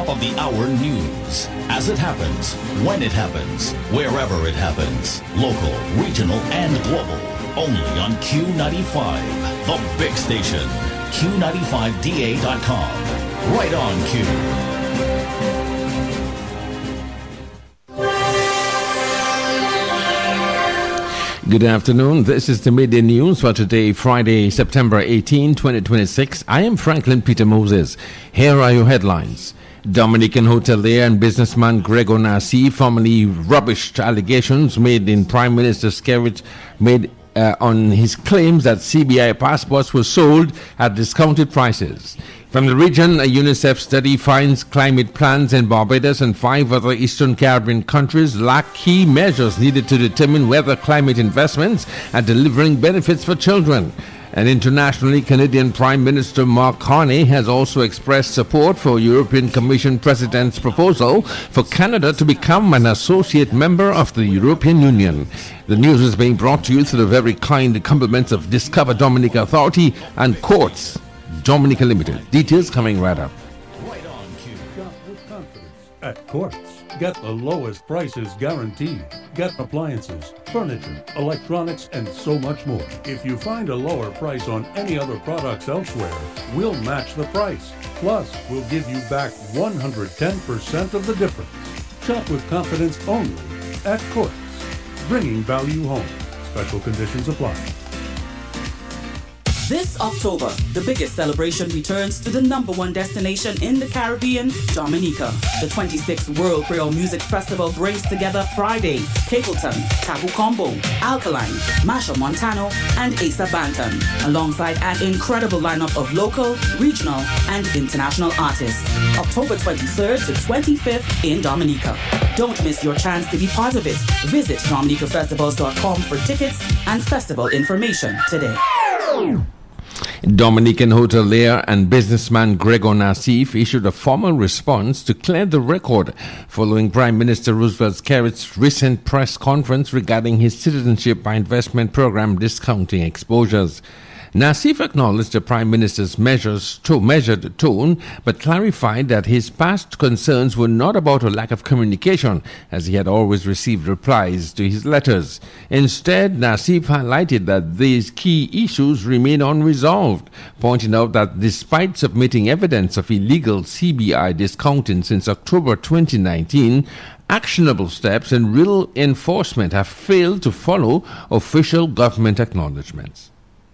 top of the hour news. As it happens, when it happens, wherever it happens. Local, regional, and global. Only on Q95, the big station. Q95DA.com. Right on Q. Good afternoon. This is the midday news for today, Friday, September 18, 2026. I am Franklin Peter Moses. Here are your headlines. Dominican hotelier and businessman Gregor Nassif formally rubbished allegations made in Prime Minister Skerrit on his claims that CBI passports were sold at discounted prices. From the region, a UNICEF study finds climate plans in Barbados and 5 other Eastern Caribbean countries lack key measures needed to determine whether climate investments are delivering benefits for children. And internationally, Canadian Prime Minister Mark Carney has also expressed support for European Commission President's proposal for Canada to become an associate member of the European Union. The news is being brought to you through the very kind compliments of Discover Dominica Authority and Courts Dominica Limited. Details coming right up. Right on Q. Shop with confidence at Courts. Get the lowest prices guaranteed. Get appliances, furniture, electronics, and so much more. If you find a lower price on any other products elsewhere, we'll match the price. Plus, we'll give you back 110% of the difference. Shop with confidence only at Courts. Bringing value home. Special conditions apply. This October, the biggest celebration returns to the #1 destination in the Caribbean, Dominica. The 26th World Creole Music Festival brings together Friday, Capleton, Tabu Combo, Alkaline, Masha Montano, and Asa Banton, alongside an incredible lineup of local, regional, and international artists. October 23rd to 25th in Dominica. Don't miss your chance to be part of it. Visit DominicaFestivals.com for tickets and festival information today. Dominican hotelier and businessman Gregor Nassif issued a formal response to clear the record following Prime Minister Roosevelt Skerrit's recent press conference regarding his citizenship by investment program discounting exposures. Nassif acknowledged the Prime Minister's measured tone, but clarified that his past concerns were not about a lack of communication, as he had always received replies to his letters. Instead, Nassif highlighted that these key issues remain unresolved, pointing out that despite submitting evidence of illegal CBI discounting since October 2019, actionable steps and real enforcement have failed to follow official government acknowledgements.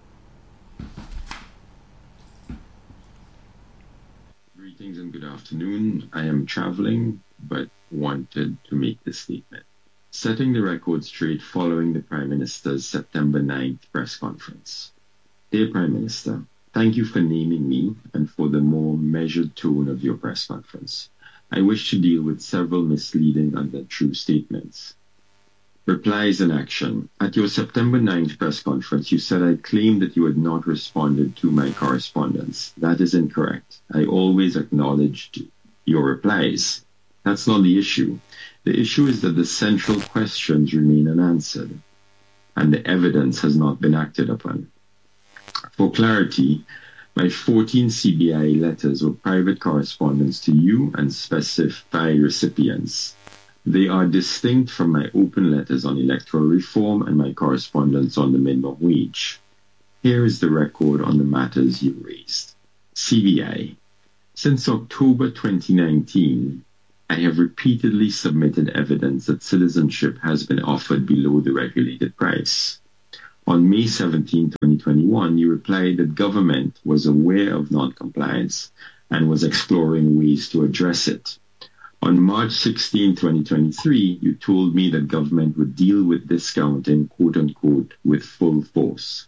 Greetings and good afternoon. I am traveling but wanted to make this statement. Setting the record straight following the Prime Minister's September 9th press conference. Dear Prime Minister, thank you for naming me and for the more measured tone of your press conference. I wish to deal with several misleading and untrue statements. Replies in action. At your September 9th press conference, you said I claimed that you had not responded to my correspondence. That is incorrect. I always acknowledged your replies. That's not the issue. The issue is that the central questions remain unanswered, and the evidence has not been acted upon. For clarity, my 14 CBI letters were private correspondence to you and specified recipients. They are distinct from my open letters on electoral reform and my correspondence on the minimum wage. Here is the record on the matters you raised. CBI. Since October 2019, I have repeatedly submitted evidence that citizenship has been offered below the regulated price. On May 17, 2021, you replied that government was aware of non-compliance and was exploring ways to address it. On March 16, 2023, you told me that government would deal with discounting, quote-unquote, with full force.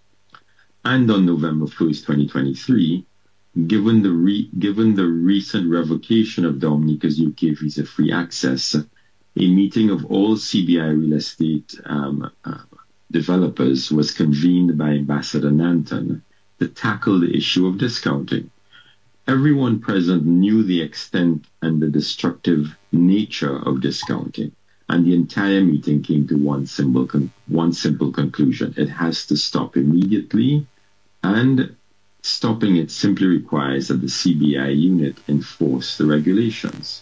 And on November 1st, 2023, given the recent revocation of Dominica's UK visa-free access, a meeting of all CBI real estate developers was convened by Ambassador Nanton to tackle the issue of discounting. Everyone present knew the extent and the destructive nature of discounting, and the entire meeting came to one simple conclusion. It has to stop immediately, and Stopping it simply requires that the CBI unit enforce the regulations.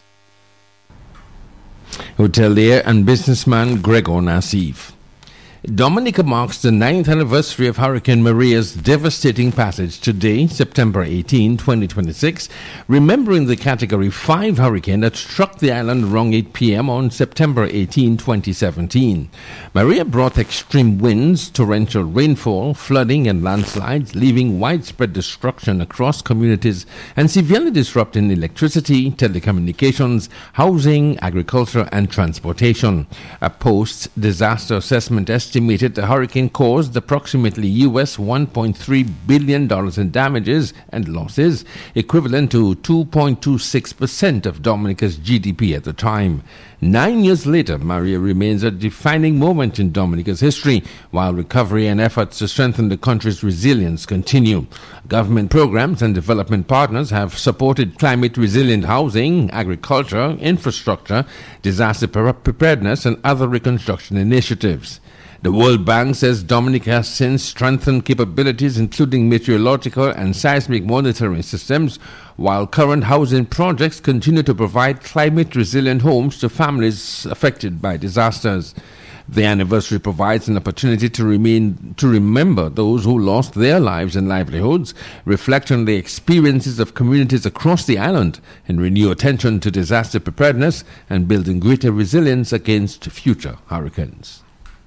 Hotelier and businessman Gregor Nassif. Dominica marks the 9th anniversary of Hurricane Maria's devastating passage today, September 18, 2026, remembering the Category 5 hurricane that struck the island around 8 p.m. on September 18, 2017. Maria brought extreme winds, torrential rainfall, flooding and landslides, leaving widespread destruction across communities and severely disrupting electricity, telecommunications, housing, agriculture and transportation. A post-disaster assessment estimated the hurricane caused approximately US $1.3 billion in damages and losses, equivalent to 2.26% of Dominica's GDP at the time. 9 years later, Maria remains a defining moment in Dominica's history, while recovery and efforts to strengthen the country's resilience continue. Government programs and development partners have supported climate-resilient housing, agriculture, infrastructure, disaster preparedness, and other reconstruction initiatives. The World Bank says Dominica has since strengthened capabilities including meteorological and seismic monitoring systems, while current housing projects continue to provide climate-resilient homes to families affected by disasters. The anniversary provides an opportunity to remember those who lost their lives and livelihoods, reflect on the experiences of communities across the island, and renew attention to disaster preparedness and building greater resilience against future hurricanes.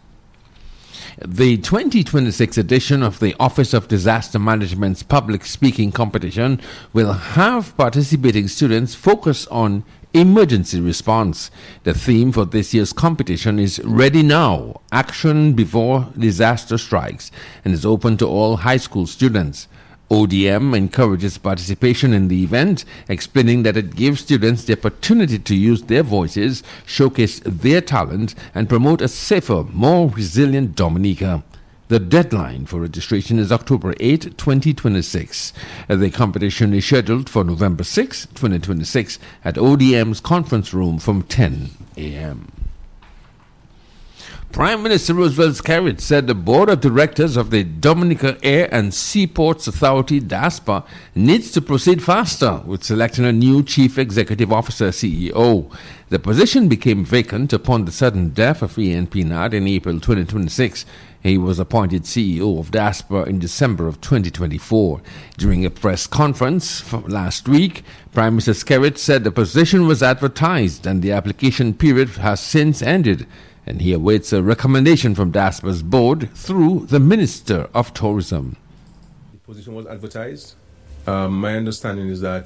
The 2026 edition of the Office of Disaster Management's public speaking competition will have participating students focus on emergency response. The theme for this year's competition is Ready Now, Action Before Disaster Strikes, and is open to all high school students. ODM encourages participation in the event, explaining that it gives students the opportunity to use their voices, showcase their talent, and promote a safer, more resilient Dominica. The deadline for registration is October 8, 2026. The competition is scheduled for November 6, 2026 at ODM's conference room from 10 a.m. Prime Minister Roosevelt Skerrit said the board of directors of the Dominica Air and Seaports Authority, DASPA, needs to proceed faster with selecting a new chief executive officer, CEO. The position became vacant upon the sudden death of Ian Pinard in April 2026. He was appointed CEO of DASPA in December of 2024. During a press conference last week, Prime Minister Skerrit said the position was advertised and the application period has since ended, and he awaits a recommendation from DASPA's board through the Minister of Tourism. The position was advertised. My understanding is that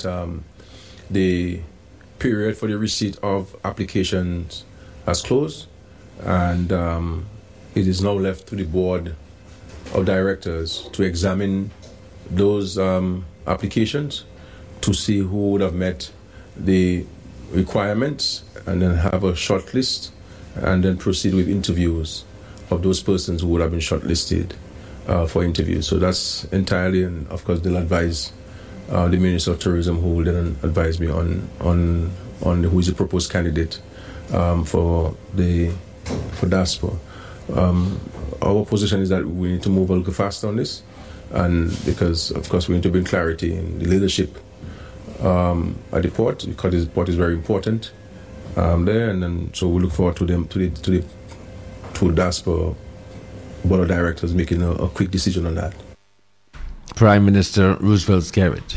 the period for the receipt of applications has closed, and it is now left to the board of directors to examine those applications to see who would have met the requirements, and then have a short list, and then proceed with interviews of those persons who would have been shortlisted for interviews. So that's entirely, and of course they'll advise the Minister of Tourism, who will then advise me on who is the proposed candidate for DASPA. Our position is that we need to move a little faster on this, and because of course we need to bring clarity in the leadership at the port, because the port is very important there, and then so we look forward to the DASPA board of directors making a quick decision on that. Prime Minister Roosevelt Skerrit.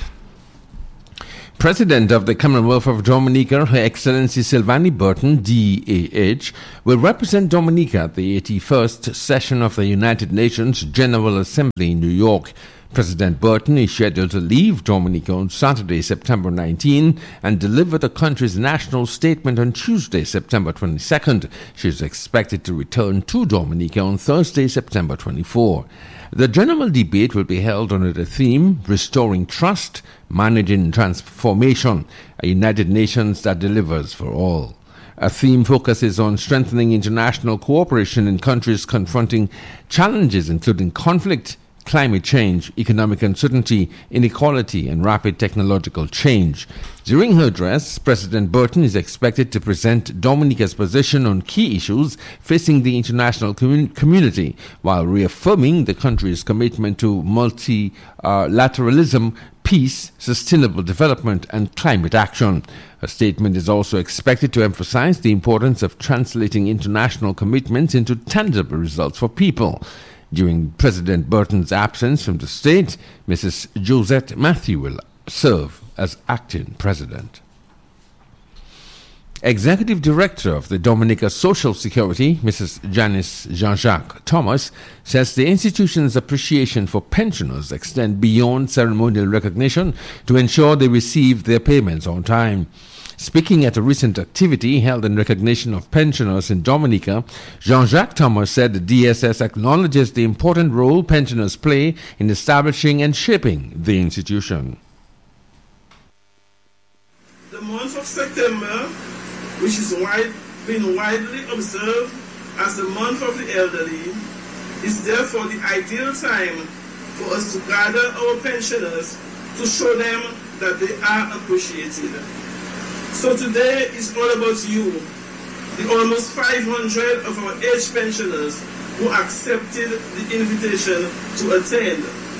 President of the Commonwealth of Dominica, Her Excellency Sylvanie Burton, DAH, will represent Dominica at the 81st session of the United Nations General Assembly in New York. President Burton is scheduled to leave Dominica on Saturday, September 19, and deliver the country's national statement on Tuesday, September 22nd. She is expected to return to Dominica on Thursday, September 24. The general debate will be held under the theme Restoring Trust, Managing Transformation, a United Nations that delivers for all. A theme focuses on strengthening international cooperation in countries confronting challenges including conflict, climate change, economic uncertainty, inequality, and rapid technological change. During her address, President Burton is expected to present Dominica's position on key issues facing the international community, while reaffirming the country's commitment to multilateralism, peace, sustainable development, and climate action. A statement is also expected to emphasize the importance of translating international commitments into tangible results for people. During President Burton's absence from the state, Mrs. Josette Matthew will serve as acting president. Executive Director of the Dominica Social Security, Mrs. Janice Jean-Jacques Thomas, says the institution's appreciation for pensioners extend beyond ceremonial recognition to ensure they receive their payments on time. Speaking at a recent activity held in recognition of pensioners in Dominica, Jean-Jacques Thomas said the DSS acknowledges the important role pensioners play in establishing and shaping the institution. The month of September, which is been widely observed as the month of the elderly, is therefore the ideal time for us to gather our pensioners to show them that they are appreciated. So today is all about you, the almost 500 of our aged pensioners who accepted the invitation to attend.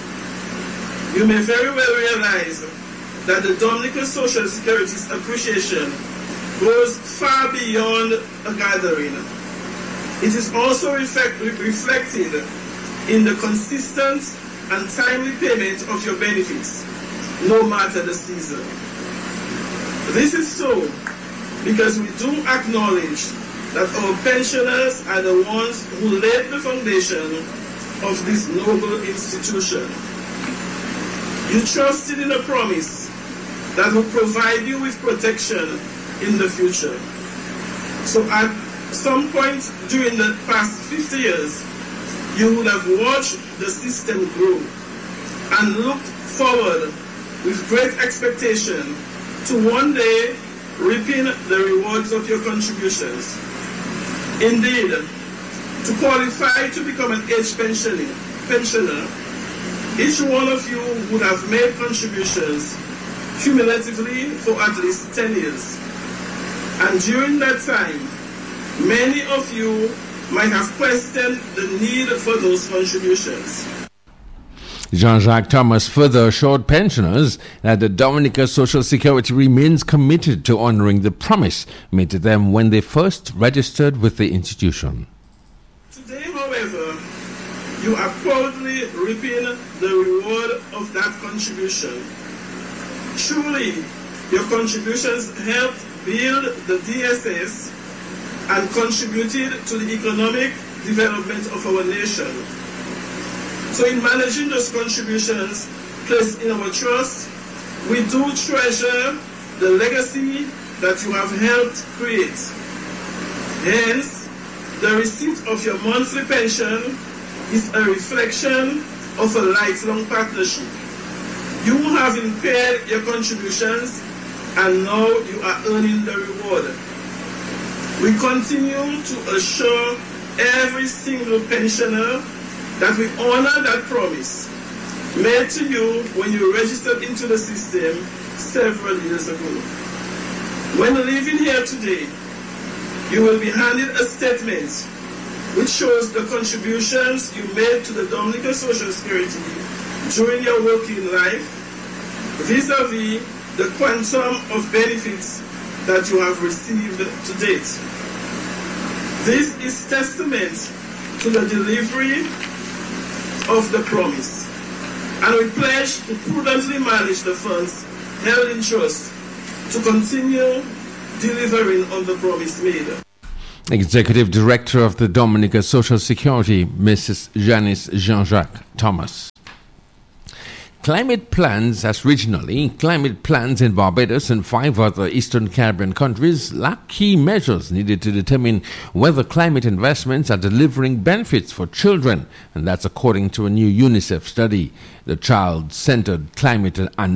You may very well realize that the Dominica Social Security's appreciation goes far beyond a gathering. It is also reflected in the consistent and timely payment of your benefits, no matter the season. This is so because we do acknowledge that our pensioners are the ones who laid the foundation of this noble institution. You trusted in a promise that will provide you with protection in the future. So at some point during the past 50 years, you would have watched the system grow and looked forward with great expectation to one day reaping the rewards of your contributions. Indeed, to qualify to become an aged pensioner, each one of you would have made contributions cumulatively for at least 10 years. And during that time, many of you might have questioned the need for those contributions. Jean-Jacques Thomas further assured pensioners that the Dominica Social Security remains committed to honoring the promise made to them when they first registered with the institution. Today, however, you are proudly reaping the reward of that contribution. Truly, your contributions helped build the DSS and contributed to the economic development of our nation. So in managing those contributions placed in our trust, we do treasure the legacy that you have helped create. Hence, the receipt of your monthly pension is a reflection of a lifelong partnership. You have impaired your contributions and now you are earning the reward. We continue to assure every single pensioner that we honor that promise made to you when you registered into the system several years ago. When leaving here today, you will be handed a statement which shows the contributions you made to the Dominica Social Security during your working life vis-a-vis the quantum of benefits that you have received to date. This is testament to the delivery of the promise, and we pledge to prudently manage the funds held in trust to continue delivering on the promise made. Executive Director of the Dominica Social Security, Mrs. Janice Jean-Jacques Thomas. Climate plans climate plans in Barbados and 5 other Eastern Caribbean countries lack key measures needed to determine whether climate investments are delivering benefits for children, and that's according to a new UNICEF study. The Child-Centered Climate and